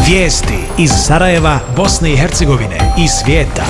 Vijesti iz Sarajeva, Bosne i Hercegovine i svijeta.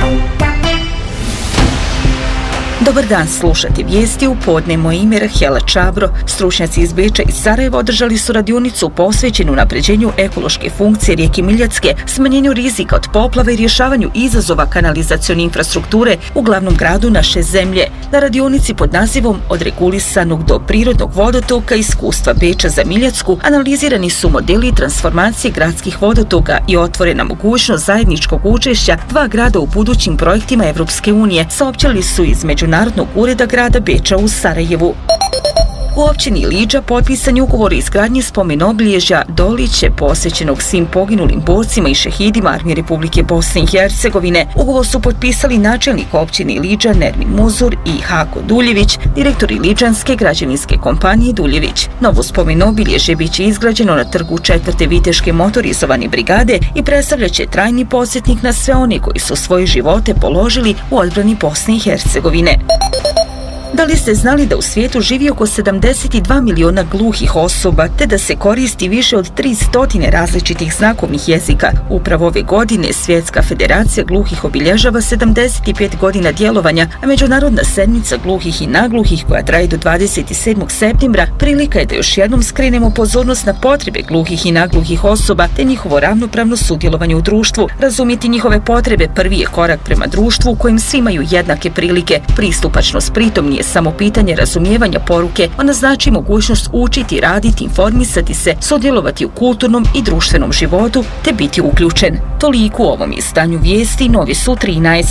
Dobar dan, slušate vijesti u podne. Moje ime Rahela Čabro. Stručnjaci iz Beča i Sarajeva održali su radionicu posvećenu unapređenju ekološke funkcije rijeke Miljacke, smanjenju rizika od poplava i rješavanju izazova kanalizacione infrastrukture u glavnom gradu naše zemlje. Na radionici pod nazivom Od regulisanog do prirodnog vodotoka, iskustva Beča za Miljacku analizirani su modeli transformacije gradskih vodotoka i otvorena mogućnost zajedničkog učešća dva grada u budućim projektima Evropske unije, saopćili su iz Međunarodnog ureda grada Beča u Sarajevu. U općini Liđa potpisan je ugovor o izgradnji spomen-obilježja Doliće posvećenog svim poginulim borcima i šehidima Armije Republike Bosne i Hercegovine. Ugovor su potpisali načelnik općine Liđa Nermin Muzur i Hako Duljević, direktori Liđanske građevinske kompanije Duljević. Novo spomen-obilježje biće izgrađeno na trgu 4. viteške motorizovane brigade i predstavljaće trajni podsjetnik na sve one koji su svoje živote položili u odbrani Bosne i Hercegovine. Da li ste znali da u svijetu živi oko 72 miliona gluhih osoba, te da se koristi više od 300 različitih znakovnih jezika? Upravo ove godine Svjetska federacija gluhih obilježava 75 godina djelovanja, a Međunarodna sedmica gluhih i nagluhih, koja traje do 27. septembra, prilika je da još jednom skrenemo pozornost na potrebe gluhih i nagluhih osoba te njihovo ravnopravno sudjelovanje u društvu. Razumjeti njihove potrebe prvi je korak prema društvu u kojem svi imaju jednake prilike. Pristupačnost pritom nije samo pitanje razumijevanja poruke, ona znači mogućnost učiti, raditi, informisati se, sudjelovati u kulturnom i društvenom životu te biti uključen. Toliko u ovom izdanju vijesti, Novi su 13.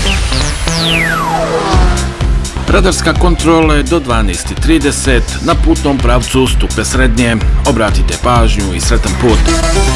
Radarska kontrola je do 12:30 na putnom pravcu Stupe Srednje. Obratite pažnju i sretan put.